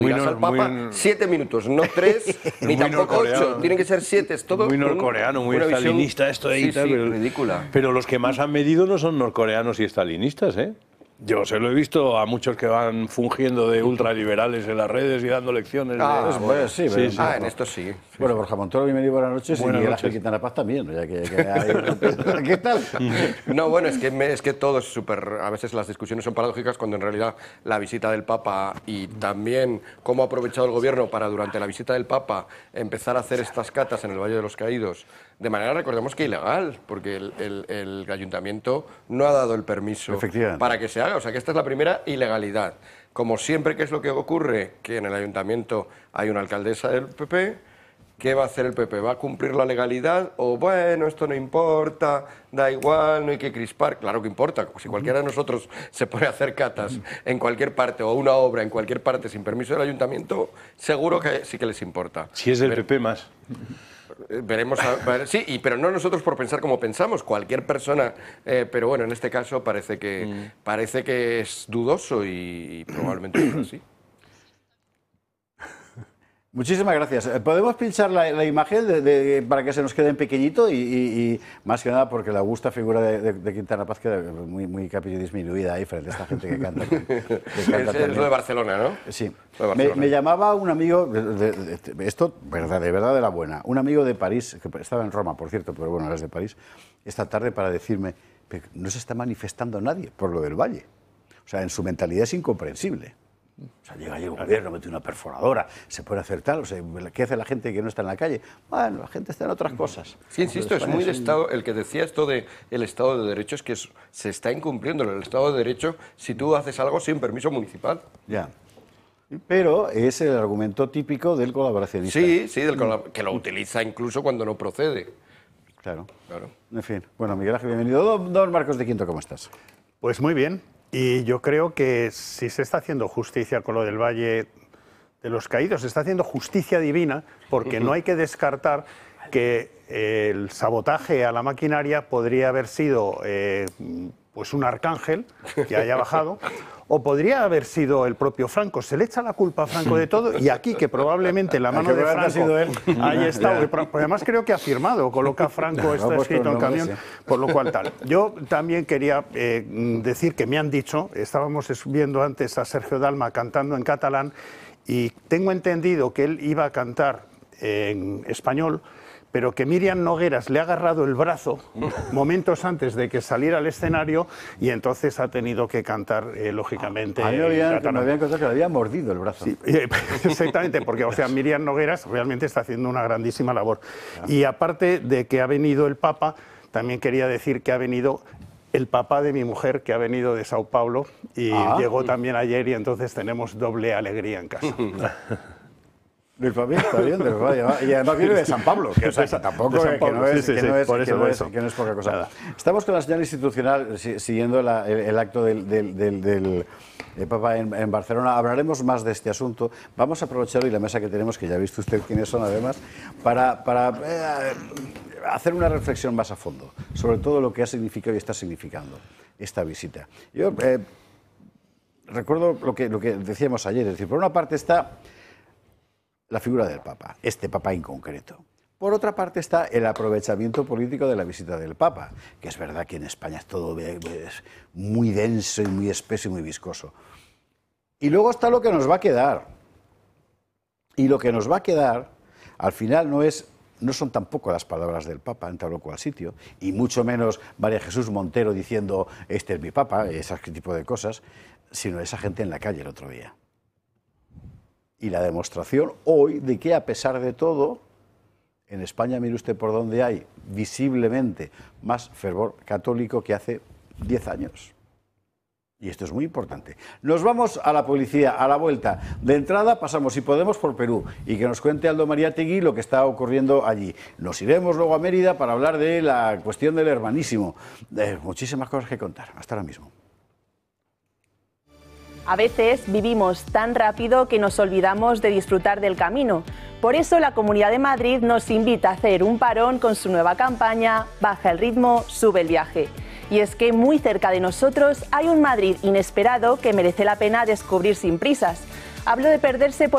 Dirás al Papa 7 minutos, no 3, ni tampoco 8. Tienen que ser 7. Es todo muy norcoreano, muy stalinista esto de ahí. Sí, ridícula. Pero los que más han medido no son norcoreanos y stalinistas, ¿eh? Yo se lo he visto a muchos que van fungiendo de ultraliberales en las redes y dando lecciones. En esto sí. Bueno, Borja Montoro, bienvenido, buenas noches. Buenas noches. Y Ángel Quintana Paz también. Ya que ¿qué tal? No, bueno, es que todo es súper... A veces las discusiones son paradójicas cuando en realidad la visita del Papa y también cómo ha aprovechado el gobierno para durante la visita del Papa empezar a hacer estas catas en el Valle de los Caídos de manera, recordemos que ilegal, porque el ayuntamiento no ha dado el permiso para que se haga. O sea que esta es la primera ilegalidad. Como siempre, ¿qué es lo que ocurre? Que en el ayuntamiento hay una alcaldesa del PP. ¿Qué va a hacer el PP? ¿Va a cumplir la legalidad? O bueno, esto no importa, da igual, no hay que crispar. Claro que importa. Si cualquiera de nosotros se pone a hacer catas en cualquier parte o una obra en cualquier parte sin permiso del ayuntamiento, seguro que sí que les importa. Si es del PP más. Veremos, sí, pero no nosotros por pensar como pensamos, cualquier persona, pero bueno, en este caso parece que es dudoso y probablemente es así. Muchísimas gracias. ¿Podemos pinchar la imagen para que se nos quede en pequeñito y más que nada porque la augusta figura de Quintana Paz queda muy disminuida ahí frente a esta gente que canta? Es lo de Barcelona, ¿no? Sí. Me llamaba un amigo, esto de verdad de la buena, un amigo de París, que estaba en Roma, por cierto, pero bueno, ahora es de París, esta tarde para decirme que no se está manifestando nadie por lo del Valle. O sea, en su mentalidad es incomprensible. O sea, llega ahí el gobierno, mete una perforadora, se puede hacer tal, o sea, ¿qué hace la gente que no está en la calle? Bueno, la gente está en otras cosas. Sí, insisto, es muy de Estado, el que decía esto del Estado de Derecho es que se está incumpliendo el Estado de Derecho si tú haces algo sin permiso municipal. Ya. Pero es el argumento típico del colaboracionista. Sí, que lo utiliza incluso cuando no procede. Claro. En fin. Bueno, Miguel Ángel, bienvenido. Don Marcos de Quinto, ¿cómo estás? Pues muy bien. Y yo creo que si se está haciendo justicia con lo del Valle de los Caídos, se está haciendo justicia divina, porque no hay que descartar que el sabotaje a la maquinaria podría haber sido pues un arcángel que haya bajado, o podría haber sido el propio Franco. Se le echa la culpa a Franco de todo, y aquí que probablemente la mano de Franco ha sido él. Ahí está. Además creo que ha firmado, coloca Franco, está escrito en el camión, por lo cual tal. Yo también quería decir que me han dicho, estábamos viendo antes a Sergio Dalma cantando en catalán, y tengo entendido que él iba a cantar en español, pero que Míriam Nogueras le ha agarrado el brazo momentos antes de que saliera al escenario y entonces ha tenido que cantar, lógicamente. A mí me habían contado que le había mordido el brazo. Sí, exactamente, porque o sea, Míriam Nogueras realmente está haciendo una grandísima labor. Y aparte de que ha venido el Papa, también quería decir que ha venido el papá de mi mujer, que ha venido de Sao Paulo y llegó también ayer, y entonces tenemos doble alegría en casa. Luis Fabián, está bien, y además viene de San Pablo, que, o sea, que tampoco no es poca cosa. Nada. Estamos con la señal institucional siguiendo el acto del Papa en Barcelona. Hablaremos más de este asunto. Vamos a aprovechar hoy la mesa que tenemos, que ya ha visto usted quiénes son además, para hacer una reflexión más a fondo sobre todo lo que ha significado y está significando esta visita. Yo recuerdo lo que decíamos ayer, es decir, por una parte está la figura del Papa, este Papa en concreto. Por otra parte está el aprovechamiento político de la visita del Papa, que es verdad que en España es todo muy denso y muy espeso y muy viscoso. Y luego está lo que nos va a quedar. Y lo que nos va a quedar, al final, no son tampoco las palabras del Papa en tal o cual sitio, y mucho menos María Jesús Montero diciendo este es mi Papa, ese tipo de cosas, sino esa gente en la calle el otro día. Y la demostración hoy de que, a pesar de todo, en España, mire usted por dónde hay visiblemente más fervor católico que hace 10 años. Y esto es muy importante. Nos vamos a la policía, a la vuelta. De entrada pasamos, si podemos, por Perú, y que nos cuente Aldo Mariátegui lo que está ocurriendo allí. Nos iremos luego a Mérida para hablar de la cuestión del hermanísimo. Muchísimas cosas que contar. Hasta ahora mismo. A veces vivimos tan rápido que nos olvidamos de disfrutar del camino. Por eso la Comunidad de Madrid nos invita a hacer un parón con su nueva campaña Baja el ritmo, sube el viaje. Y es que muy cerca de nosotros hay un Madrid inesperado que merece la pena descubrir sin prisas. Hablo de perderse por